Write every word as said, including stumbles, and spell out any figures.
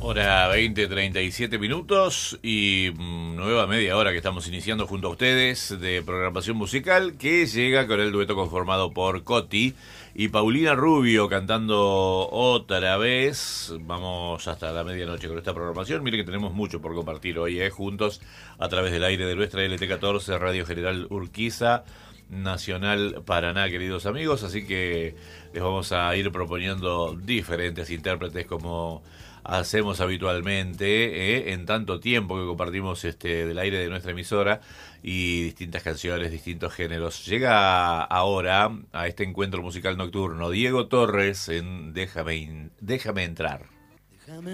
Hora veinte, treinta y siete minutos y mm, nueva media hora que estamos iniciando junto a ustedes de programación musical que llega con el dueto conformado por Coti y Paulina Rubio cantando otra vez. Vamos hasta la medianoche con esta programación. Miren que tenemos mucho por compartir hoy, ¿eh? Juntos a través del aire de nuestra L T catorce, Radio General Urquiza, Nacional Paraná, queridos amigos. Así que les vamos a ir proponiendo diferentes intérpretes como hacemos habitualmente, ¿eh? En tanto tiempo que compartimos este del aire de nuestra emisora y distintas canciones, distintos géneros. Llega ahora a este encuentro musical nocturno Diego Torres en Déjame, Déjame Entrar. Déjame